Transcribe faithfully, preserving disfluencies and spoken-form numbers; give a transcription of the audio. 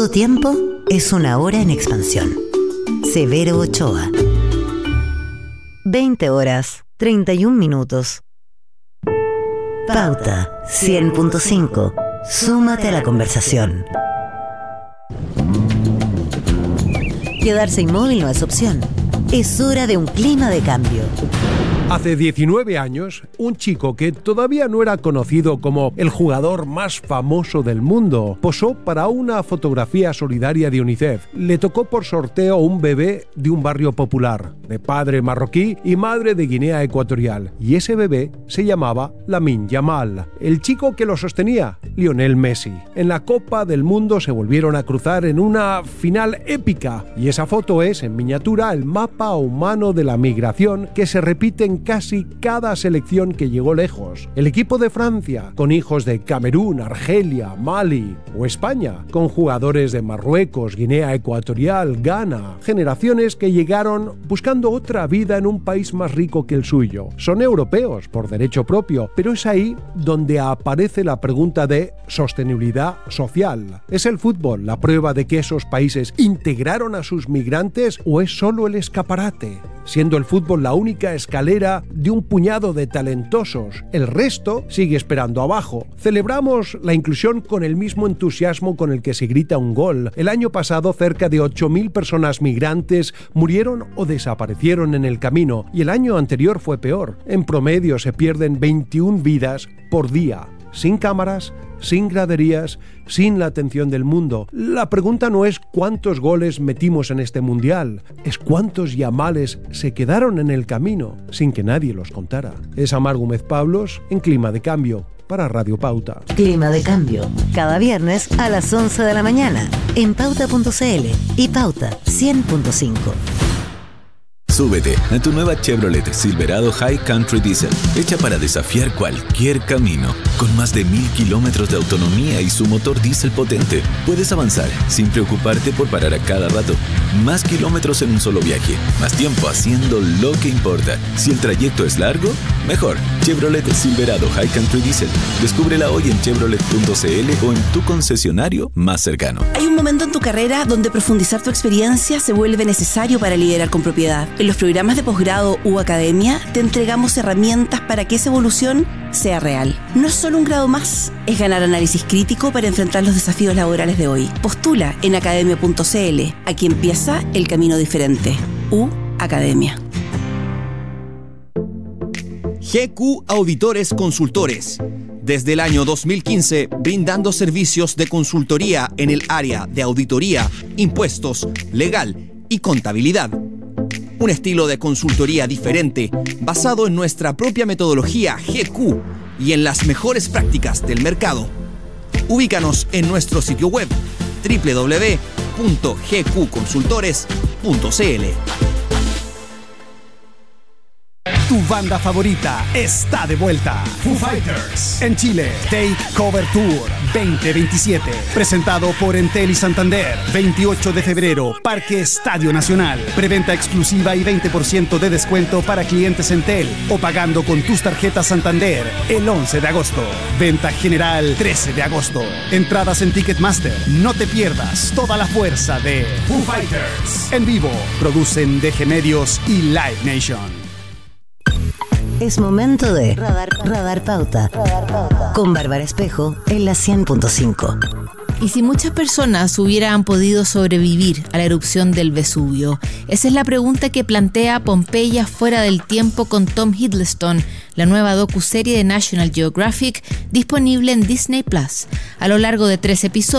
Todo tiempo es una hora en expansión. Severo Ochoa. veinte horas, treinta y un minutos. Pauta cien punto cinco. Súmate a la conversación. Quedarse inmóvil no es opción. Es hora de un clima de cambio. Hace diecinueve años, un chico que todavía no era conocido como el jugador más famoso del mundo posó para una fotografía solidaria de UNICEF. Le tocó por sorteo un bebé de un barrio popular, de padre marroquí y madre de Guinea Ecuatorial. Y ese bebé se llamaba Lamine Yamal. El chico que lo sostenía, Lionel Messi. En la Copa del Mundo se volvieron a cruzar en una final épica. Y esa foto es, en miniatura, el mapa humano de la migración que se repite en casi cada selección que llegó lejos. El equipo de Francia, con hijos de Camerún, Argelia, Mali o España, con jugadores de Marruecos, Guinea Ecuatorial, Ghana, generaciones que llegaron buscando otra vida en un país más rico que el suyo. Son europeos por derecho propio, pero es ahí donde aparece la pregunta de sostenibilidad social. ¿Es el fútbol la prueba de que esos países integraron a sus migrantes o es solo el escaparate? Siendo el fútbol la única escalera de un puñado de talentosos, el resto sigue esperando abajo. Celebramos la inclusión con el mismo entusiasmo con el que se grita un gol. El año pasado cerca de ocho mil personas migrantes murieron o desaparecieron en el camino y el año anterior fue peor. En promedio se pierden veintiuna vidas por día. Sin cámaras, sin graderías, sin la atención del mundo. La pregunta no es cuántos goles metimos en este mundial, es cuántos Yamales se quedaron en el camino sin que nadie los contara. Es Amar Gómez Pablos en Clima de Cambio para Radio Pauta. Clima de Cambio, cada viernes a las once de la mañana en pauta punto c l y Pauta cien punto cinco. Súbete a tu nueva Chevrolet Silverado High Country Diesel, hecha para desafiar cualquier camino. Con más de mil kilómetros de autonomía y su motor diésel potente, puedes avanzar sin preocuparte por parar a cada rato. Más kilómetros en un solo viaje, más tiempo haciendo lo que importa. Si el trayecto es largo, mejor. Chevrolet Silverado High Country Diesel. Descúbrela hoy en chevrolet punto c l o en tu concesionario más cercano. Hay un momento en tu carrera donde profundizar tu experiencia se vuelve necesario para liderar con propiedad. En los programas de posgrado u academia te entregamos herramientas para que esa evolución sea real. No es solo un grado más, es ganar análisis crítico para enfrentar los desafíos laborales de hoy. Postula en academia punto c l. Aquí empieza el camino diferente. U Academia. G Q Auditores Consultores. Desde el año dos mil quince, brindando servicios de consultoría en el área de auditoría, impuestos, legal y contabilidad. Un estilo de consultoría diferente, basado en nuestra propia metodología G Q y en las mejores prácticas del mercado. Ubícanos en nuestro sitio web doble u doble u doble u punto g q consultores punto c l. Tu banda favorita está de vuelta. Foo Fighters en Chile. Take Cover Tour veinte veintisiete. Presentado por Entel y Santander. veintiocho de febrero, Parque Estadio Nacional. Preventa exclusiva y veinte por ciento de descuento para clientes Entel o pagando con tus tarjetas Santander el once de agosto. Venta general trece de agosto. Entradas en Ticketmaster. No te pierdas toda la fuerza de Foo Fighters. En vivo, producen D G Medios y Live Nation. Es momento de Radar, Radar Pauta, Radar Pauta con Bárbara Espejo en la cien punto cinco. ¿Y si muchas personas hubieran podido sobrevivir a la erupción del Vesubio? Esa es la pregunta que plantea Pompeya fuera del tiempo con Tom Hiddleston, la nueva docuserie de National Geographic disponible en Disney Plus. A lo largo de tres episodios,